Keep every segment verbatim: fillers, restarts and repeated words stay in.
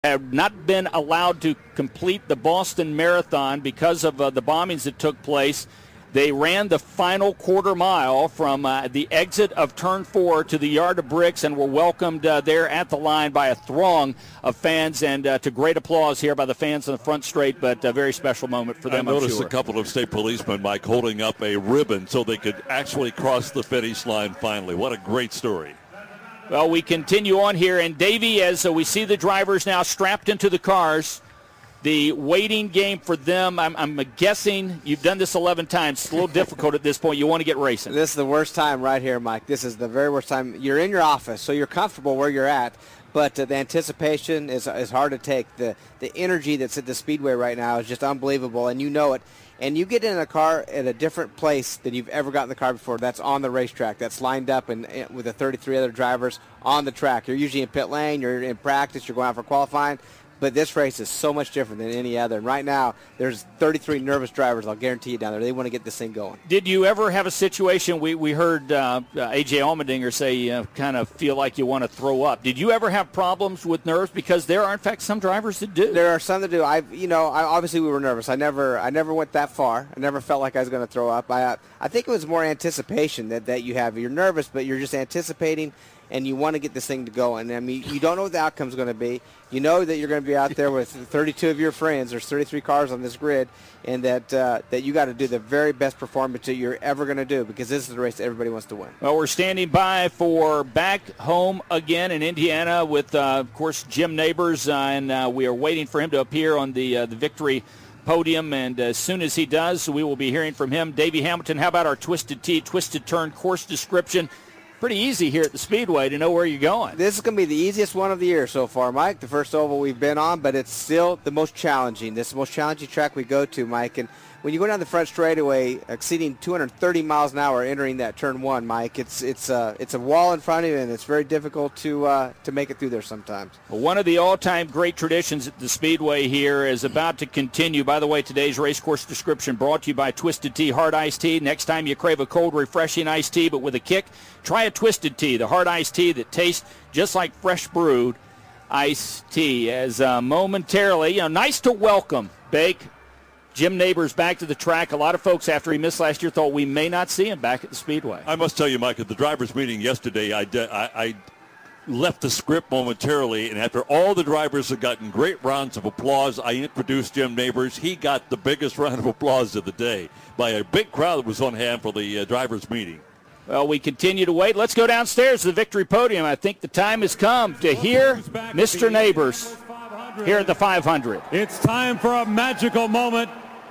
have not been allowed to complete the Boston Marathon because of uh, the bombings that took place. They ran the final quarter mile from uh, the exit of Turn four to the Yard of Bricks and were welcomed uh, there at the line by a throng of fans, and uh, to great applause here by the fans in the front straight, but a very special moment for them, I noticed I'm sure. a couple of state policemen, Mike, holding up a ribbon so they could actually cross the finish line finally. What a great story. Well, we continue on here, and Davey, as uh, we see the drivers now strapped into the cars, the waiting game for them, I'm, I'm guessing you've done this eleven times. It's a little difficult at this point. You want to get racing. This is the worst time right here, Mike. This is the very worst time. You're in your office, so you're comfortable where you're at, but uh, the anticipation is, is hard to take. The, the energy that's at the Speedway right now is just unbelievable, and you know it. And you get in a car at a different place than you've ever gotten in the car before. That's on the racetrack. That's lined up and with the thirty-three other drivers on the track. You're usually in pit lane. You're in practice. You're going out for qualifying. But this race is so much different than any other. And right now, there's thirty-three nervous drivers, I'll guarantee you, down there. They want to get this thing going. Did you ever have a situation, we, we heard uh, uh, A J Allmendinger say uh, kind of feel like you want to throw up. Did you ever have problems with nerves? Because there are, in fact, some drivers that do. There are some that do. I, you know, I, obviously we were nervous. I never I never went that far. I never felt like I was going to throw up. I, I think it was more anticipation that, that you have. You're nervous, but you're just anticipating, and you want to get this thing to go. And, I mean, you don't know what the outcome's going to be. You know that you're going to be out there with thirty-two of your friends. There's thirty-three cars on this grid, and that uh, that you got to do the very best performance that you're ever going to do, because this is the race that everybody wants to win. Well, we're standing by for Back Home Again in Indiana with, uh, of course, Jim Nabors, uh, and uh, we are waiting for him to appear on the uh, the victory podium, and as soon as he does, we will be hearing from him. Davey Hamilton, how about our Twisted T, Twisted Turn course description? Pretty easy here at the Speedway to know where you're going. This is going to be the easiest one of the year so far, Mike, the first oval we've been on, but it's still the most challenging. This is the most challenging track we go to, Mike, and when you go down the front straightaway, exceeding two hundred thirty miles an hour entering that turn one, Mike, it's it's uh, it's a wall in front of you, and it's very difficult to uh, to make it through there sometimes. Well, one of the all-time great traditions at the Speedway here is about to continue. By the way, today's race course description brought to you by Twisted Tea Hard Iced Tea. Next time you crave a cold, refreshing iced tea, but with a kick, try a Twisted Tea, the hard iced tea that tastes just like fresh brewed iced tea. As uh, momentarily, you know, nice to welcome Bake Jim Nabors back to the track. A lot of folks, after he missed last year, thought we may not see him back at the Speedway. I must tell you, Mike, at the drivers' meeting yesterday, I, de- I, I left the script momentarily, and after all the drivers had gotten great rounds of applause, I introduced Jim Nabors. He got the biggest round of applause of the day by a big crowd that was on hand for the uh, drivers' meeting. Well, we continue to wait. Let's go downstairs to the victory podium. I think the time has come to hear Mister Nabors here at the five hundred. It's time for a magical moment.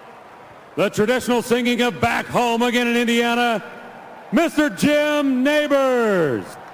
The traditional singing of Back Home Again in Indiana, Mister Jim Nabors.